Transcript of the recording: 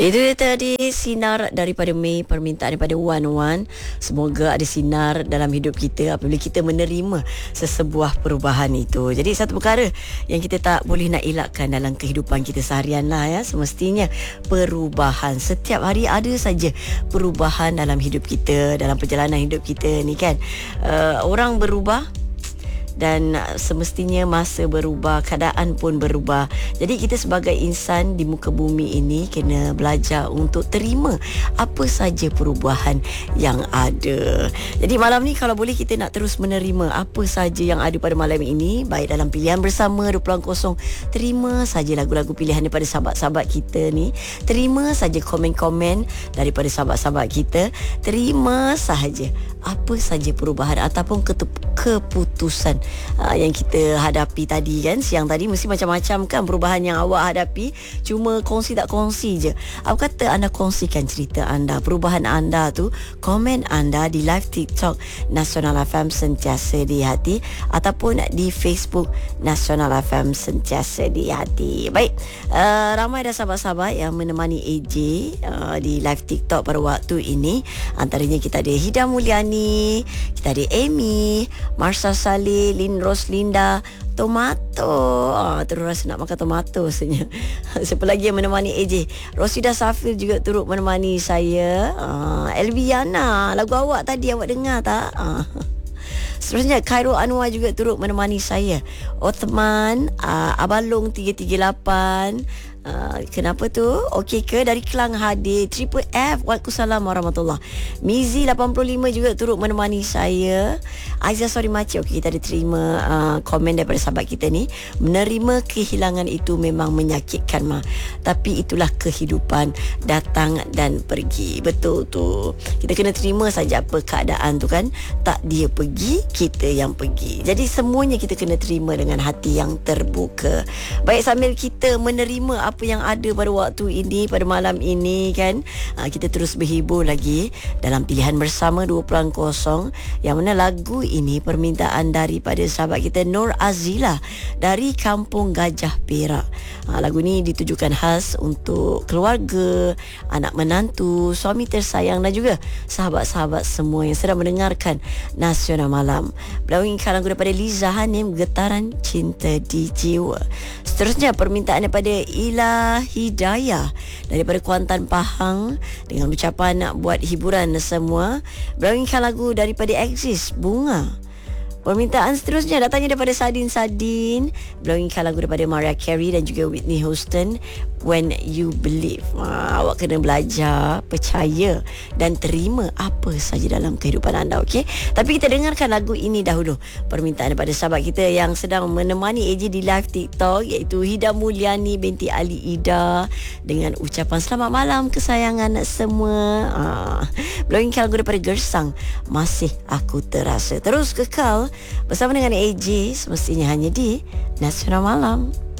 Itu dia tadi sinar daripada Mei, permintaan daripada Wan Wan. Semoga ada sinar dalam hidup kita apabila kita menerima sesebuah perubahan itu. Jadi satu perkara yang kita tak boleh nak elakkan dalam kehidupan kita seharian lah ya. Semestinya perubahan. Setiap hari ada saja perubahan dalam hidup kita, dalam perjalanan hidup kita ni kan. Orang berubah dan semestinya masa berubah, keadaan pun berubah. Jadi kita sebagai insan di muka bumi ini kena belajar untuk terima apa saja perubahan yang ada. Jadi malam ni kalau boleh kita nak terus menerima apa saja yang ada pada malam ini, baik dalam pilihan bersama 20.0. Terima saja lagu-lagu pilihan daripada sahabat-sahabat kita ni. Terima saja komen-komen daripada sahabat-sahabat kita. Terima sahaja apa saja perubahan ataupun keputusan yang kita hadapi tadi kan. Siang tadi mesti macam-macam kan perubahan yang awak hadapi. Cuma kongsi tak kongsi je. Apa kata anda kongsikan cerita anda, perubahan anda tu, komen anda di live TikTok Nasional FM Sentiasa di Hati ataupun di Facebook Nasional FM Sentiasa di Hati. Baik, ramai dah sahabat-sahabat yang menemani AJ di live TikTok pada waktu ini. Antaranya kita ada Hida Mulyani, kita ada Amy, Marsha Saleh, Lin Roslinda, Tomato. Terus rasa nak makan tomato rasanya. Siapa lagi yang menemani AJ? Rosida Safir juga turut menemani saya. Elviana, lagu awak tadi awak dengar tak? Seterusnya Khairul Anwar juga turut menemani saya. Othman, Abalong 338. Kenapa tu? Okey ke? Dari Kelang hadir. Triple F, Waalaikumsalam warahmatullahi. Mizi 85 juga turut menemani saya. Aizah Sorry Makcik. Okey, kita ada terima komen daripada sahabat kita ni. Menerima kehilangan itu memang menyakitkan mah, tapi itulah kehidupan, datang dan pergi. Betul tu. Kita kena terima saja apa keadaan tu kan. Tak dia pergi, kita yang pergi. Jadi semuanya kita kena terima dengan hati yang terbuka. Baik, sambil kita menerima apa yang ada pada waktu ini, pada malam ini kan, kita terus berhibur lagi dalam pilihan bersama 20.0, yang mana lagu ini permintaan daripada sahabat kita Nur Azila dari Kampung Gajah Perak. Lagu ni ditujukan khas untuk keluarga, anak menantu, suami tersayang dan juga sahabat-sahabat semua yang sedang mendengarkan Nasional Malam. Belawingkan lagu daripada Liza Hanim, Getaran Cinta di Jiwa. Seterusnya permintaan daripada Ila Hidayah daripada Kuantan Pahang dengan ucapan nak buat hiburan semua. Belawingkan lagu daripada Exist, Bunga. Permintaan seterusnya datangnya daripada Sadin. Belawingkan lagu daripada Mariah Carey dan juga Whitney Houston, When You Believe. Awak kena belajar, percaya dan terima apa saja dalam kehidupan anda, okey? Tapi kita dengarkan lagu ini dahulu. Permintaan daripada sahabat kita yang sedang menemani AJ di live TikTok, iaitu Hida Mulyani binti Ali Ida, dengan ucapan selamat malam kesayangan semua. Belawingkan lagu daripada Gersang, Masih Aku Terasa. Terus kekal bersama dengan AJ, semestinya hanya di Nasional Malam.